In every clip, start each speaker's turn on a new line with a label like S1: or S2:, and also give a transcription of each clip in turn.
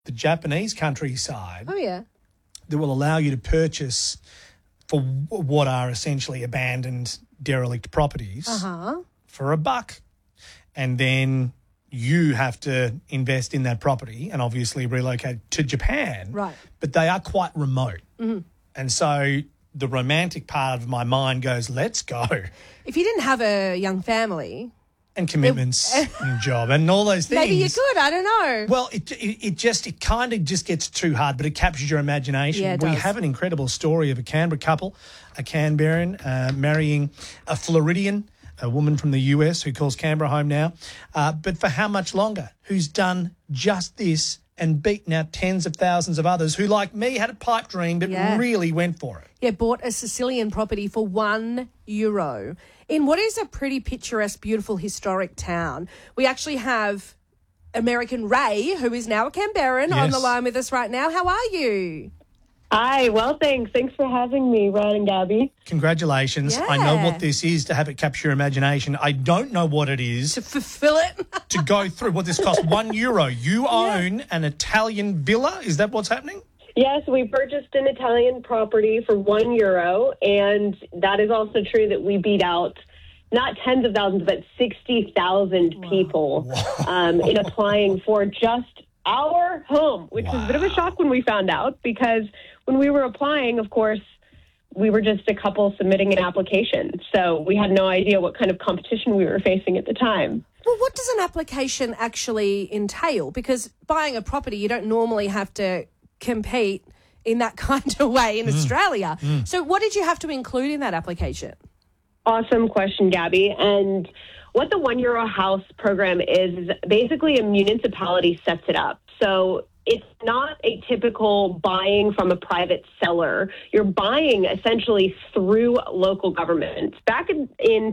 S1: the Japanese countryside
S2: Oh, yeah.
S1: that will allow you to purchase for what are essentially abandoned, derelict properties for $1. And then you have to invest in that property and obviously relocate to Japan.
S2: Right.
S1: But they are quite remote. Mm-hmm. And so the romantic part of my mind goes, let's go.
S2: If you didn't have a young family...
S1: And commitments and job and all those things.
S2: Maybe you could, I don't know.
S1: Well, it kind of just gets too hard, but it captures your imagination.
S2: Yeah, it
S1: we
S2: does.
S1: have an incredible story of a Canberra couple, a Canberran marrying a Floridian, a woman from the US who calls Canberra home now. But for how much longer? Who's done just this and beaten out tens of thousands of others who, like me, had a pipe dream but really went for it.
S2: Yeah, bought a Sicilian property for €1 in what is a pretty picturesque, beautiful, historic town. We actually have American Ray, who is now a Canberran, on the line with us right now. How are you?
S3: Hi, well, thanks. Thanks for having me, Ron and Gabby.
S1: Congratulations.
S2: Yeah.
S1: I know what this is to have it capture your imagination. I don't know what it is.
S2: To fulfill it?
S1: To go through what this cost, €1. You own an Italian villa? Is that what's happening?
S3: Yes, we purchased an Italian property for €1, and that is also true that we beat out not tens of thousands, but 60,000 people in applying for just our home, which was a bit of a shock when we found out, because when we were applying, of course, we were just a couple submitting an application. So we had no idea what kind of competition we were facing at the time.
S2: Well, what does an application actually entail? Because buying a property, you don't normally have to compete in that kind of way in Australia. So what did you have to include in that application?
S3: Awesome question, Gabby. And what the €1 house program is basically a municipality sets it up. So it's not a typical buying from a private seller. You're buying essentially through local government. Back in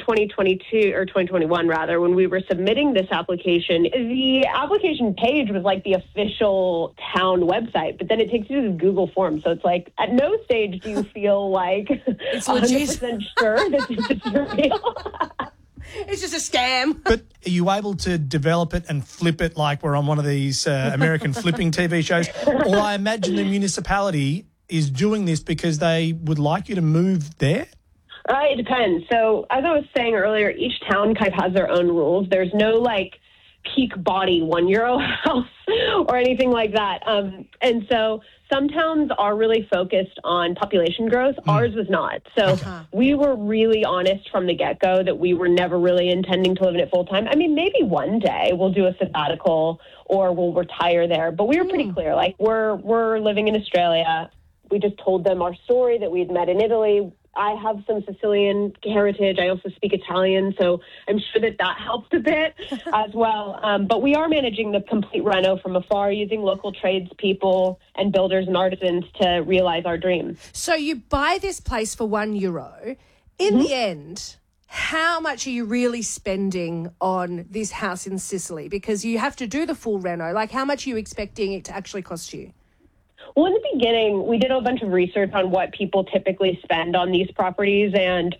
S3: 2022 or 2021, rather, when we were submitting this application, the application page was like the official town website, but then it takes you to the Google form. So it's like at no stage do you feel like
S2: It's
S3: 100% sure that this is real.
S2: It's just a scam.
S1: But are you able to develop it and flip it like we're on one of these American flipping TV shows? Or I imagine the municipality is doing this because they would like you to move there?
S3: It depends. So as I was saying earlier, each town kind of has their own rules. There's no like peak body €1 house or anything like that. And so some towns are really focused on population growth. Ours was not. So we were really honest from the get-go that we were never really intending to live in it full-time. I mean, maybe one day we'll do a sabbatical or we'll retire there. But we were pretty clear, like we're living in Australia. We just told them our story that we'd met in Italy. I have some Sicilian heritage. I also speak Italian, so I'm sure that helped a bit as well. But we are managing the complete reno from afar using local tradespeople and builders and artisans to realize our dream.
S2: So you buy this place for €1. In the end, how much are you really spending on this house in Sicily? Because you have to do the full reno. Like, how much are you expecting it to actually cost you?
S3: Well, in the beginning, we did a bunch of research on what people typically spend on these properties, and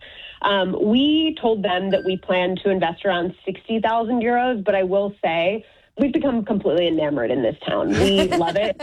S3: we told them that we plan to invest around €60,000, but I will say we've become completely enamored in this town. We love it.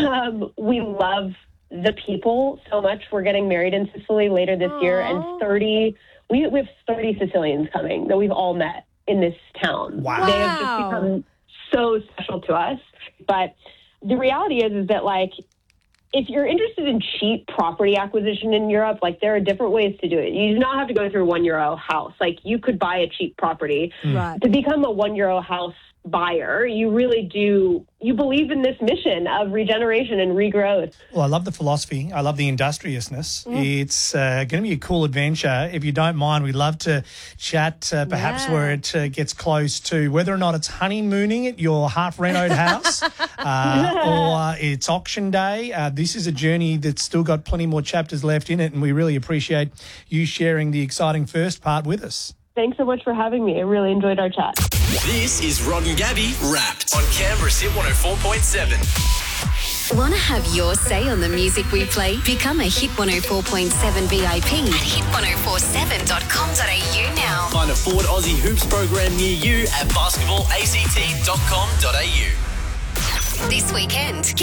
S3: We love the people so much. We're getting married in Sicily later this year, and we have 30 Sicilians coming that we've all met in this town.
S1: Wow.
S3: They have just become so special to us. But the reality is that, like, if you're interested in cheap property acquisition in Europe, like, there are different ways to do it. You do not have to go through a €1 house. Like, you could buy a cheap property.
S2: Right.
S3: To become a €1 house buyer, you really do, you believe in this mission of regeneration and regrowth.
S1: Well, I love the philosophy. I love the industriousness. It's going to be a cool adventure. If you don't mind, we'd love to chat perhaps where it gets close to whether or not it's honeymooning at your half-renoed house or it's auction day. This is a journey that's still got plenty more chapters left in it, and we really appreciate you sharing the exciting first part with us.
S3: Thanks so much for having me. I really enjoyed our chat.
S4: This is Rod and Gabby Wrapped on Canberra's Hit 104.7.
S5: Want to have your say on the music we play? Become a Hit 104.7 VIP at hit1047.com.au now.
S4: Find a Forward Aussie Hoops program near you at basketballact.com.au.
S5: This weekend,